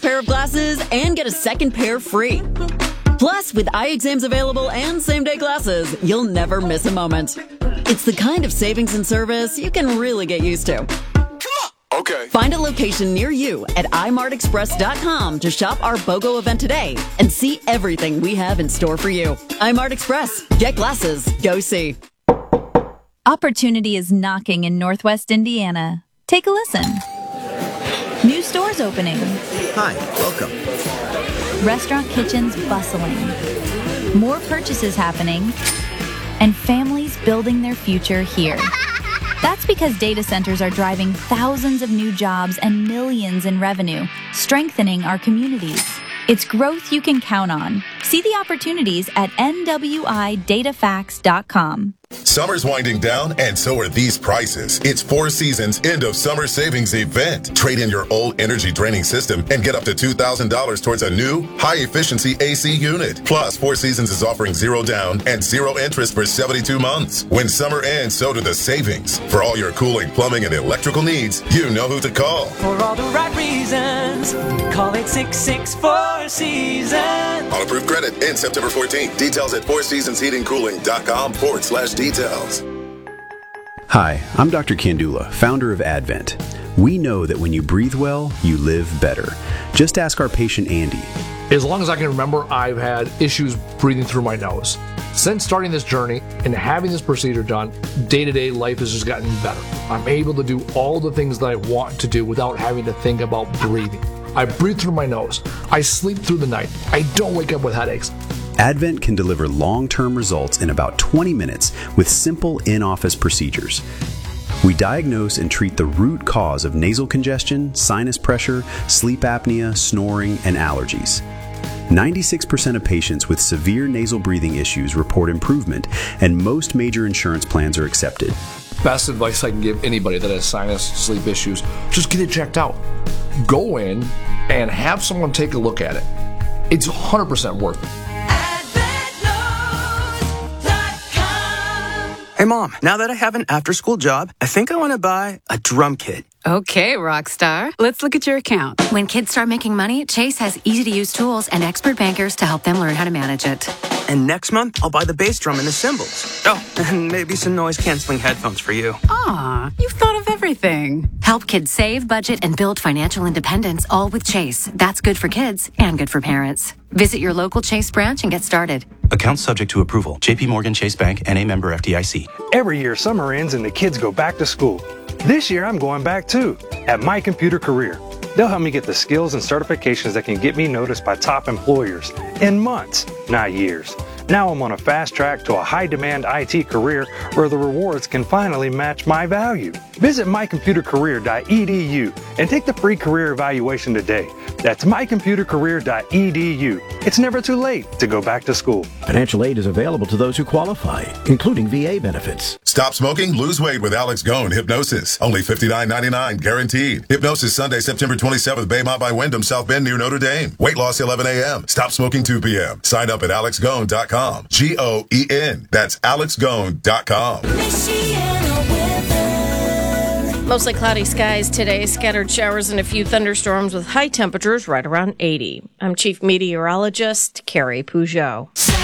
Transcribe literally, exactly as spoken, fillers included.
pair of glasses and get a second pair free. Plus, with eye exams available and same-day glasses, you'll never miss a moment. It's the kind of savings and service you can really get used to. Okay. Find a location near you at i mart express dot com to shop our BOGO event today and see everything we have in store for you. iMart Express. Get glasses. Go see. Opportunity is knocking in Northwest Indiana. Take a listen. New stores opening. Hi, welcome. Restaurant kitchens bustling. More purchases happening. And families building their future here. That's because data centers are driving thousands of new jobs and millions in revenue, strengthening our communities. It's growth you can count on. See the opportunities at N W I data facts dot com. Summer's winding down, and so are these prices. It's Four Seasons End of Summer Savings Event. Trade in your old energy-draining system and get up to two thousand dollars towards a new, high-efficiency A C unit. Plus, Four Seasons is offering zero down and zero interest for seventy-two months. When summer ends, so do the savings. For all your cooling, plumbing, and electrical needs, you know who to call. For all the right reasons, call eight six six, four seasons. On approved credit in September fourteenth. Details at four seasons heating cooling dot com forward slash details. Hi, I'm Doctor Kandula, founder of Advent. We know that when you breathe well, you live better. Just ask our patient Andy. As long as I can remember, I've had issues breathing through my nose. Since starting this journey and having this procedure done, day-to-day life has just gotten better. I'm able to do all the things that I want to do without having to think about breathing. I breathe through my nose. I sleep through the night. I don't wake up with headaches. Advent can deliver long-term results in about twenty minutes with simple in-office procedures. We diagnose and treat the root cause of nasal congestion, sinus pressure, sleep apnea, snoring, and allergies. ninety-six percent of patients with severe nasal breathing issues report improvement, and most major insurance plans are accepted. Best advice I can give anybody that has sinus sleep issues, just get it checked out. Go in and have someone take a look at it. It's one hundred percent worth it. Hey, Mom, now that I have an after-school job, I think I want to buy a drum kit. Okay, Rockstar. Let's look at your account. When kids start making money, Chase has easy-to-use tools and expert bankers to help them learn how to manage it. And next month, I'll buy the bass drum and the cymbals. Oh, and maybe some noise-canceling headphones for you. Aw, you've thought of everything. Help kids save, budget, and build financial independence, all with Chase. That's good for kids and good for parents. Visit your local Chase branch and get started. Account subject to approval. J P Morgan Chase Bank, N A member F D I C. Every year, summer ends and the kids go back to school. This year, I'm going back too, at My Computer Career. They'll help me get the skills and certifications that can get me noticed by top employers in months, not years. Now I'm on a fast track to a high-demand I T career where the rewards can finally match my value. Visit my computer career dot e d u and take the free career evaluation today. That's my computer career dot e d u. It's never too late to go back to school. Financial aid is available to those who qualify, including V A benefits. Stop smoking, lose weight with Alex Gone Hypnosis. Only fifty-nine ninety-nine, guaranteed. Hypnosis Sunday, September twenty-seventh, Baymont by Wyndham, South Bend near Notre Dame. Weight loss eleven a.m. Stop smoking two p.m. Sign up at alex gone dot com. G O E N. That's alex gone dot com. Mostly cloudy skies today, scattered showers and a few thunderstorms with high temperatures right around eighty. I'm Chief Meteorologist Carrie Peugeot.